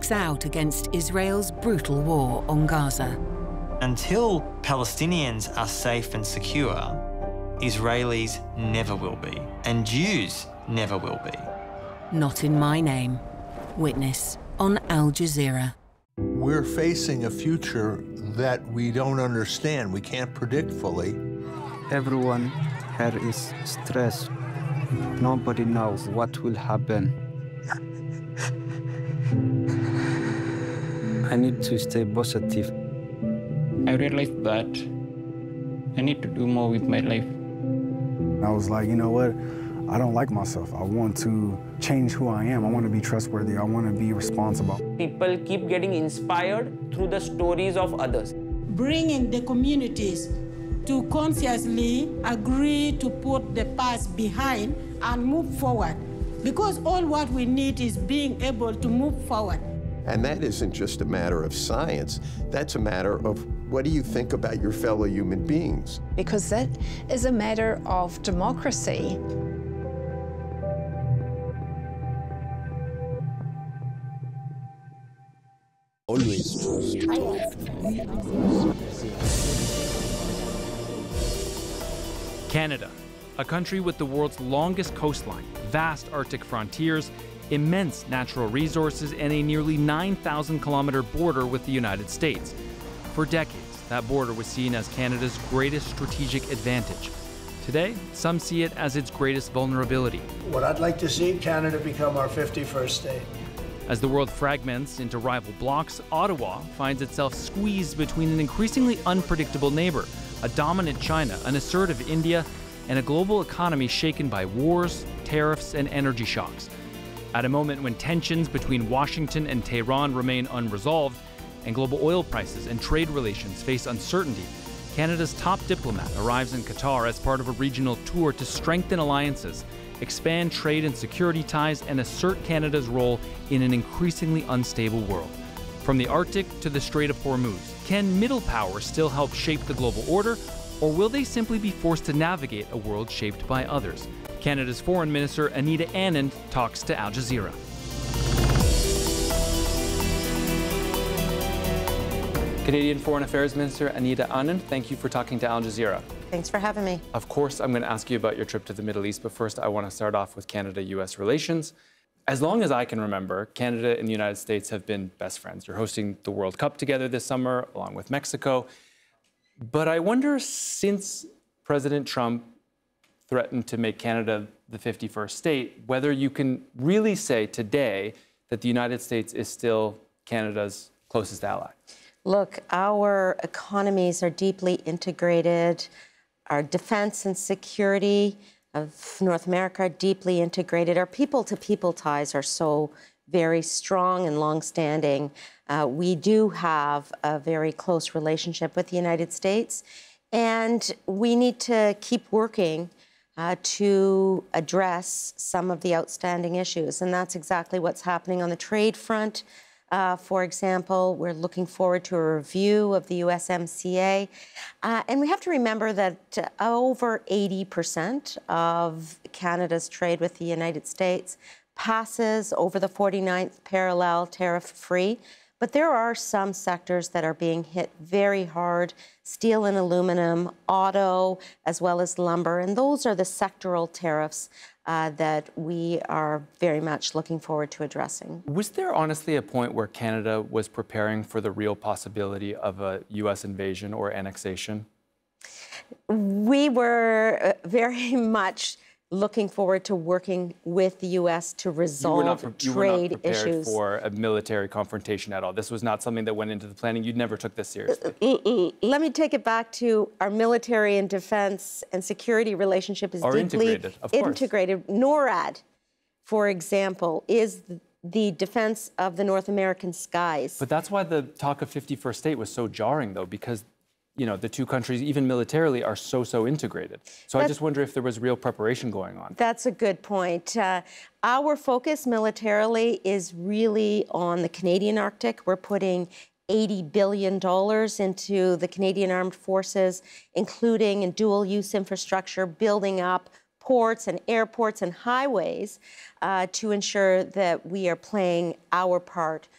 speaks out against Israel's brutal war on Gaza. Until Palestinians are safe and secure, Israelis never will be, and Jews never will be. Not in my name. Witness on Al Jazeera. We're facing a future that we don't understand, we can't predict fully. Everyone here is stressed. Nobody knows what will happen. I need to stay positive. I realized that I need to do more with my life. I was like, you know what? I don't like myself. I want to change who I am. I want to be trustworthy. I want to be responsible. People keep getting inspired through the stories of others. Bringing the communities to consciously agree to put the past behind and move forward. Because all what we need is being able to move forward. And that isn't just a matter of science. That's a matter of what do you think about your fellow human beings? Because that is a matter of democracy. Always trust. Canada, a country with the world's longest coastline, vast Arctic frontiers, immense natural resources, and a nearly 9,000-kilometer border with the United States. For decades, that border was seen as Canada's greatest strategic advantage. Today, some see it as its greatest vulnerability. What I'd like to see, Canada become our 51st state. As the world fragments into rival blocs, Ottawa finds itself squeezed between an increasingly unpredictable neighbor, a dominant China, an assertive India, and a global economy shaken by wars, tariffs, and energy shocks. At a moment when tensions between Washington and Tehran remain unresolved, and global oil prices and trade relations face uncertainty, Canada's top diplomat arrives in Qatar as part of a regional tour to strengthen alliances, expand trade and security ties, and assert Canada's role in an increasingly unstable world. From the Arctic to the Strait of Hormuz, can middle powers still help shape the global order, or will they simply be forced to navigate a world shaped by others? Canada's Foreign Minister Anita Anand talks to Al Jazeera. Canadian Foreign Affairs Minister Anita Anand, thank you for talking to Al Jazeera. Thanks for having me. Of course, I'm going to ask you about your trip to the Middle East, but first I want to start off with Canada-US relations. As long as I can remember, Canada and the United States have been best friends. You're hosting the World Cup together this summer, along with Mexico. But I wonder, since President Trump threatened to make Canada the 51st state, whether you can really say today that the United States is still Canada's closest ally. Look, our economies are deeply integrated. Our defense and security of North America are deeply integrated. Our people-to-people ties are so very strong and long-standing. We do have a very close relationship with the United States, and we need to keep working to address some of the outstanding issues, and that's exactly what's happening on the trade front. For example, we're looking forward to a review of the USMCA. And we have to remember that over 80% of Canada's trade with the United States passes over the 49th parallel tariff-free. But there are some sectors that are being hit very hard: steel and aluminum, auto, as well as lumber. And those are the sectoral tariffs that we are very much looking forward to addressing. Was there honestly a point where Canada was preparing for the real possibility of a U.S. invasion or annexation? We were very much looking forward to working with the U.S. to resolve trade issues. You were not prepared for a military confrontation at all. This was not something that went into the planning. You never took this seriously. Let me take it back to our military and defense and security relationship is deeply integrated. NORAD, for example, is the defense of the North American skies. But that's why the talk of 51st state was so jarring, though, because the two countries, even militarily, are so integrated. So I just wonder if there was real preparation going on. That's a good point. Our focus militarily is really on the Canadian Arctic. We're putting $80 billion into the Canadian Armed Forces, including in dual-use infrastructure, building up ports and airports and highways to ensure that we are playing our part